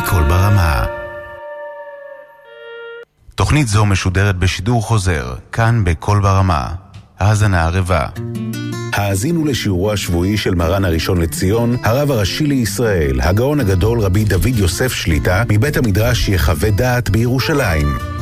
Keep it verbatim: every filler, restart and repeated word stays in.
מכל ברמה. תוכנית זו משודרת בשידור חוזר, כאן בכל ברמה. האזנה ערבה. האזינו לשיעורו השבועי של מרן הראשון לציון, הרב הראשי לישראל, הגאון הגדול רבי דוד יוסף שליטה, מבית המדרש יחווה דעת בירושלים.